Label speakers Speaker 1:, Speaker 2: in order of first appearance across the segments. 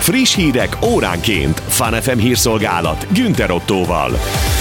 Speaker 1: Friss hírek óránként. Fun FM hírszolgálat Günther Ottóval.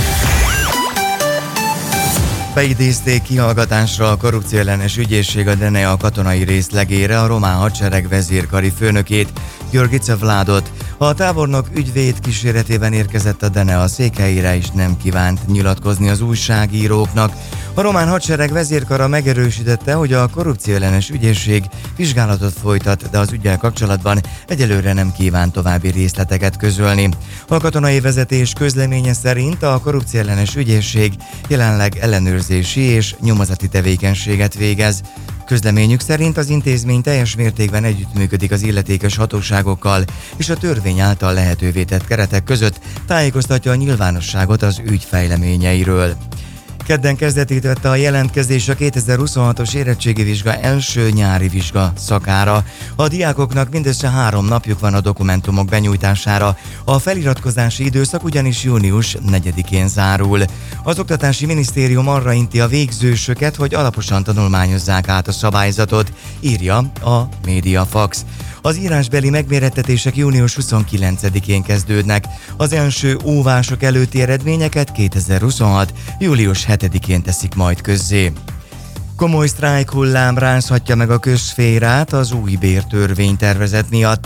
Speaker 2: Beidézték kihallgatásra a korrupcióellenes ügyészség a DNA katonai részlegére a román hadsereg vezérkari főnökét, Györgyice Vládot. A tábornok ügyvéd kíséretében érkezett a DNA székhelyére, és nem kívánt nyilatkozni az újságíróknak. A román hadsereg vezérkara megerősítette, hogy a korrupcióellenes ügyészség vizsgálatot folytat, de az üggyel kapcsolatban egyelőre nem kíván további részleteket közölni. A katonai vezetés közleménye szerint a korrupcióellenes ügyészség jelenleg ellenőrzési és nyomozati tevékenységet végez. Közleményük szerint az intézmény teljes mértékben együttműködik az illetékes hatóságokkal, és a törvény által lehetővé tett keretek között tájékoztatja a nyilvánosságot az ügy fejleményeiről. Kedden kezdetét vette a jelentkezés a 2026-os érettségi vizsga első nyári vizsga szakára. A diákoknak mindössze 3 napjuk van a dokumentumok benyújtására. A feliratkozási időszak ugyanis június 4-én zárul. Az Oktatási Minisztérium arra inti a végzősöket, hogy alaposan tanulmányozzák át a szabályzatot, írja a Mediafax. Az írásbeli megmérettetések június 29-én kezdődnek. Az első óvások előtti eredményeket 2026. július 7-én teszik majd közzé. Komoly sztrájk hullám rázhatja meg a közszférát az új bértörvénytervezet miatt.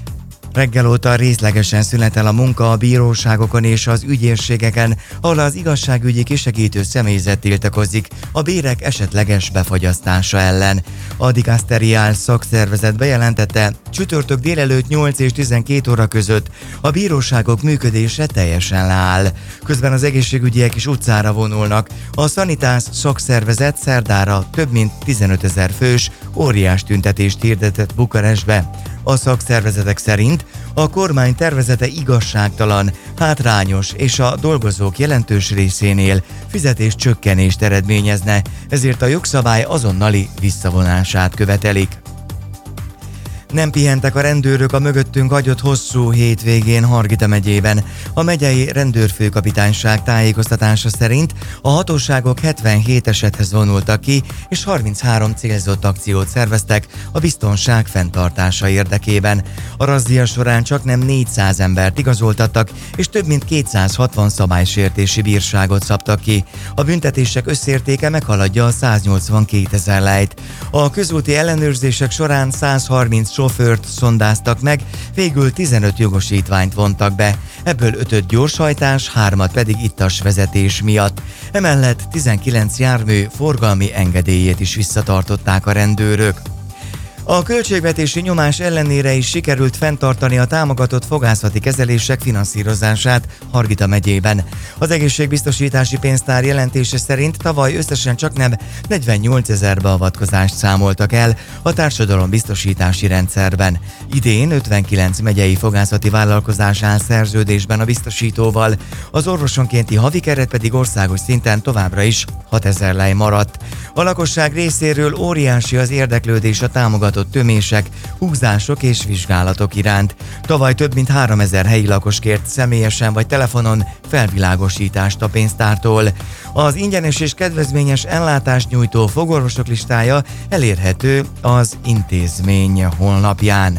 Speaker 2: Reggel óta részlegesen szünetel a munka a bíróságokon és az ügyészségeken, ahol az igazságügyi kisegítő személyzet tiltakozik a bérek esetleges befagyasztása ellen. A dikaszteriál szakszervezet bejelentette, csütörtök délelőtt 8 és 12 óra között a bíróságok működése teljesen leáll. Közben az egészségügyiek is utcára vonulnak. A Sanitas szakszervezet szerdára több mint 15 000 fős óriás tüntetést hirdetett Bukarestbe. A szakszervezetek szerint a kormány tervezete igazságtalan, hátrányos és a dolgozók jelentős részénél fizetéscsökkenést eredményezne, ezért a jogszabály azonnali visszavonását követelik. Nem pihentek a rendőrök a mögöttünk hagyott hosszú hétvégén Hargita megyében. A megyei rendőrfőkapitányság tájékoztatása szerint a hatóságok 77 esethez vonultak ki, és 33 célzott akciót szerveztek a biztonság fenntartása érdekében. A razzia során csaknem 400 embert igazoltattak, és több mint 260 szabálysértési bírságot szabtak ki. A büntetések összértéke meghaladja a 182 000 lejt. A közúti ellenőrzések során 130 sofőrt szondáztak meg, végül 15 jogosítványt vontak be, ebből 5 gyorshajtás, 3 pedig ittas vezetés miatt. Emellett 19 jármű forgalmi engedélyét is visszatartották a rendőrök. A költségvetési nyomás ellenére is sikerült fenntartani a támogatott fogászati kezelések finanszírozását Hargita megyében. Az egészségbiztosítási pénztár jelentése szerint tavaly összesen csaknem 48 000 beavatkozást számoltak el a társadalombiztosítási rendszerben. Idén 59 megyei fogászati vállalkozás áll szerződésben a biztosítóval, az orvosonkénti havi keret pedig országos szinten továbbra is 6 000 lej maradt. A lakosság részéről óriási az érdeklődés a támogatott tömések, húzások és vizsgálatok iránt. Tavaly több mint 3000 helyi lakos kért személyesen vagy telefonon felvilágosítást a pénztártól. Az ingyenes és kedvezményes ellátást nyújtó fogorvosok listája elérhető az intézmény honlapján.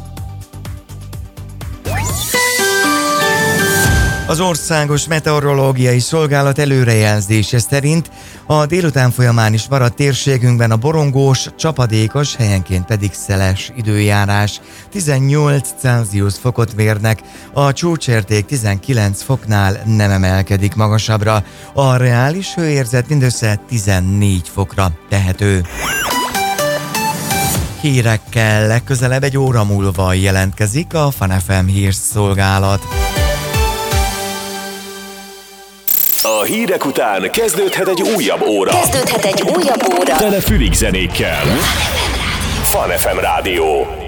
Speaker 2: Az Országos Meteorológiai Szolgálat előrejelzése szerint a délután folyamán is maradt térségünkben a borongós, csapadékos, helyenként pedig szeles időjárás. 18 Celsius fokot mérnek, a csúcsérték 19 foknál nem emelkedik magasabbra, a reális hőérzet mindössze 14 fokra tehető. Hírekkel legközelebb egy óra múlva jelentkezik a Fun FM hírszolgálat.
Speaker 1: A hírek után kezdődhet egy újabb óra.
Speaker 3: Tele fülig zenékkel.
Speaker 1: Fun FM Rádió.